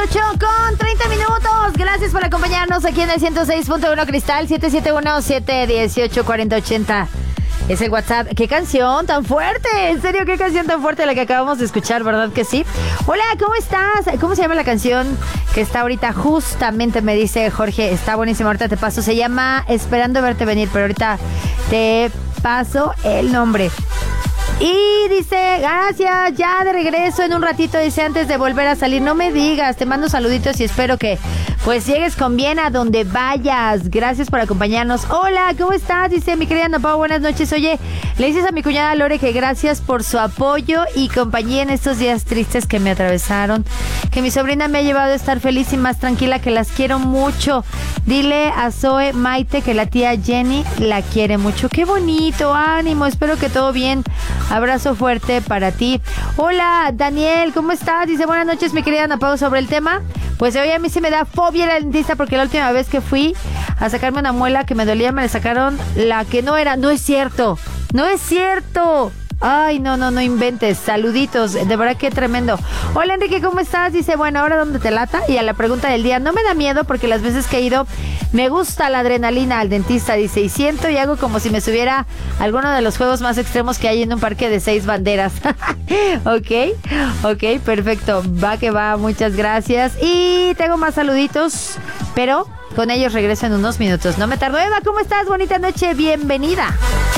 con 30 minutos. Gracias por acompañarnos aquí en el 106.1 Cristal, 771-718-4080. Es el WhatsApp. ¡Qué canción tan fuerte! En serio, qué canción tan fuerte la que acabamos de escuchar, ¿verdad que sí? Hola, ¿cómo estás? ¿Cómo se llama la canción que está ahorita? Justamente me dice Jorge, está buenísima, ahorita te paso. Se llama Esperando Verte Venir, pero ahorita te paso el nombre. Y dice, gracias, ya de regreso en un ratito, dice, antes de volver a salir, no me digas, te mando saluditos y espero que pues llegues con bien a donde vayas. Gracias por acompañarnos. Hola, ¿cómo estás? Dice mi querida Ana Pau, buenas noches. Oye, le dices a mi cuñada Lore que gracias por su apoyo y compañía en estos días tristes que me atravesaron, que mi sobrina me ha llevado a estar feliz y más tranquila, que las quiero mucho. Dile a Zoe Maite que la tía Jenny la quiere mucho. Qué bonito, ánimo, espero que todo bien. Abrazo fuerte para ti. Hola, Daniel, ¿cómo estás? Dice, buenas noches, mi querida Ana Pau, sobre el tema. Pues hoy a mí sí me da fobia la dentista porque la última vez que fui a sacarme una muela que me dolía, me le sacaron la que no era. No es cierto, no es cierto. Ay, no inventes. Saluditos, de verdad que tremendo. Hola, Enrique, ¿cómo estás? Dice, bueno, ¿ahora dónde te lata? Y a la pregunta del día, no me da miedo porque las veces que he ido me gusta la adrenalina al dentista, dice, y siento y hago como si me subiera a alguno de los juegos más extremos que hay en un parque de 6 banderas. Ok, perfecto. Va que va, muchas gracias. Y tengo más saluditos, pero con ellos regreso en unos minutos. No me tardo. Eva, ¿cómo estás? Bonita noche, bienvenida.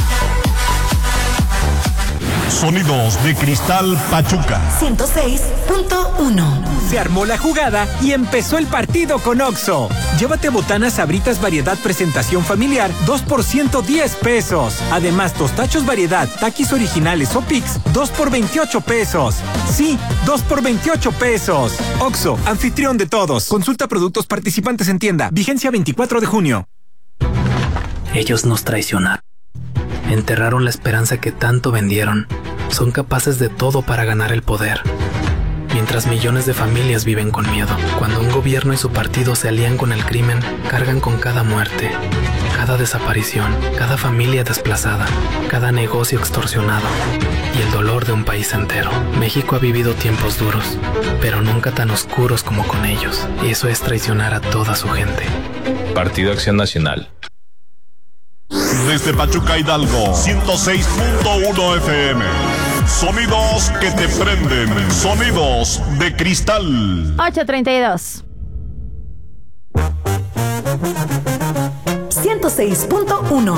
Sonidos de Cristal Pachuca 106.1. Se armó la jugada y empezó el partido con Oxxo. Llévate botanas Sabritas variedad presentación familiar 2 por 110 pesos. Además, tostachos variedad, taquis originales o Pix 2 por 28 pesos. Sí, 2 por 28 pesos. Oxxo, anfitrión de todos. Consulta productos participantes en tienda. Vigencia 24 de junio. Ellos nos traicionaron. Enterraron la esperanza que tanto vendieron. Son capaces de todo para ganar el poder. Mientras millones de familias viven con miedo. Cuando un gobierno y su partido se alían con el crimen, cargan con cada muerte, cada desaparición, cada familia desplazada, cada negocio extorsionado y el dolor de un país entero. México ha vivido tiempos duros, pero nunca tan oscuros como con ellos. Y eso es traicionar a toda su gente. Partido Acción Nacional. Desde Pachuca, Hidalgo, 106.1 FM. Sonidos que te prenden. Sonidos de Cristal. 8:32. 106.1.